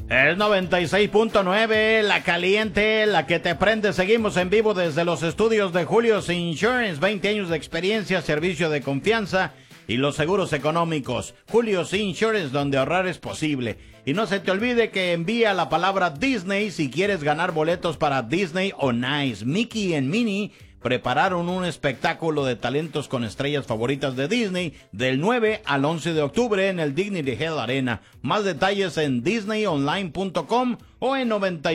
Es 96.9, la caliente, la que te prende. Seguimos en vivo desde los estudios de Julio's Insurance. 20 años de experiencia, servicio de confianza y los seguros económicos. Julio's Insurance, donde ahorrar es posible. Y no se te olvide que envía la palabra Disney si quieres ganar boletos para Disney on Ice. Mickey y Minnie prepararon un espectáculo de talentos con estrellas favoritas de Disney del 9 al 11 de octubre en el Dignity Health Arena. Más detalles en disneyonline.com o en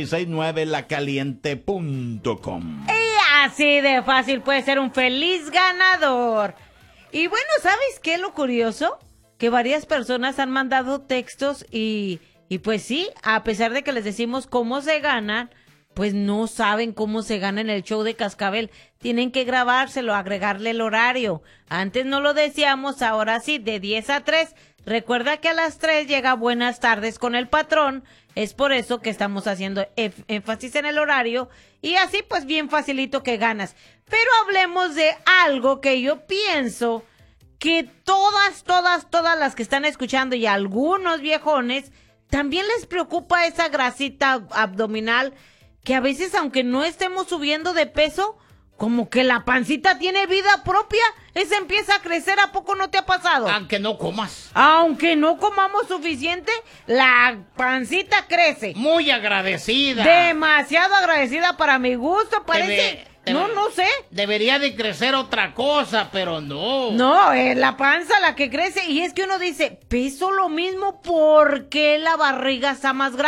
969lacaliente.com. Y así de fácil puede ser un feliz ganador. Y bueno, ¿sabes qué es lo curioso? Que varias personas han mandado textos y pues sí, a pesar de que les decimos cómo se ganan, pues no saben cómo se gana en el show de Cascabel. Tienen que grabárselo, agregarle el horario. Antes no lo decíamos, ahora sí, de 10 a 3. Recuerda que a las 3 llega Buenas Tardes con el patrón. Es por eso que estamos haciendo énfasis en el horario. Y así pues bien facilito que ganas. Pero hablemos de algo que yo pienso que todas las que están escuchando y algunos viejones también les preocupa esa grasita abdominal, que a veces, aunque no estemos subiendo de peso, como que la pancita tiene vida propia. Esa empieza a crecer, ¿a poco no te ha pasado? Aunque no comas. Aunque no comamos suficiente, la pancita crece. Muy agradecida. Demasiado agradecida para mi gusto, parece. No sé. Debería de crecer otra cosa, pero no. No, es la panza la que crece. Y es que uno dice, peso lo mismo, ¿por qué la barriga está más grande?